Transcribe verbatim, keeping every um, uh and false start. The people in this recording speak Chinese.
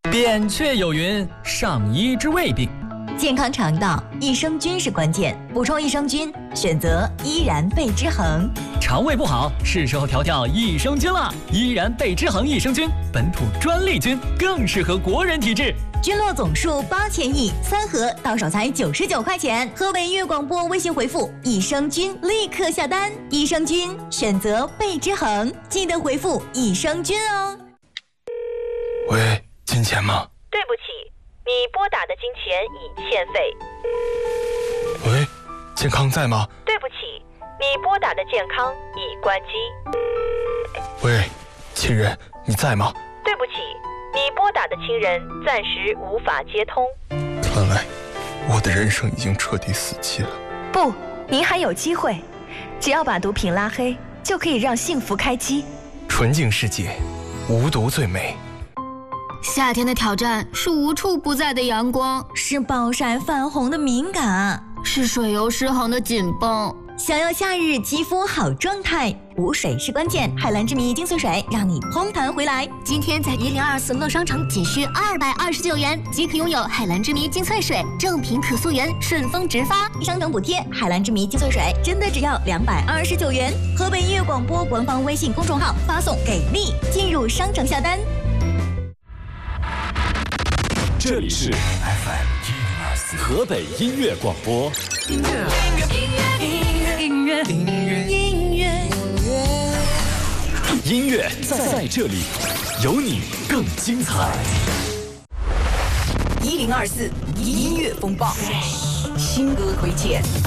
扁鹊有云：上医治未病。 健康肠道，益生菌是关键，补充益生菌，选择依然贝之恒。 肠胃不好，是时候调调益生菌了。依然贝之恒益生菌，本土专利菌，更适合国人体质。 菌落总数八千亿，三盒到手才九十九块钱。河北音乐广播微信回复益生菌，立刻下单。益生菌选择贝之恒，记得回复益生菌哦。 喂，金钱吗？ 对不起，你拨打的金钱已欠费。 喂，健康在吗？ 对不起，你拨打的健康已关机。 喂，亲人，你在吗？ 对不起，你拨打的亲人暂时无法接通。 看来我的人生已经彻底死期了。 不，您还有机会，只要把毒品拉黑，就可以让幸福开机。 纯净世界，无毒最美。 夏天的挑战是无处不在的阳光， 是暴晒泛红的敏感， 是水油失衡的紧绷。 想要夏日肌肤好状态，补水是关键。海蓝之谜精粹水让你嘭弹回来。 今天在一零二四乐商城仅需二百二十九元即可拥有海蓝之谜精粹水，正品可溯源，顺丰直发。 商城补贴，海蓝之谜精粹水真的只要两百二十九元。河北音乐广播官方微信公众号发送给力，进入商城下单。 这里是 F M 一零二四河北音乐广播。音乐，音乐，音乐，音乐，音乐，音乐，音乐在在这里，有你更精彩。 一零二四音乐风暴，新歌推荐。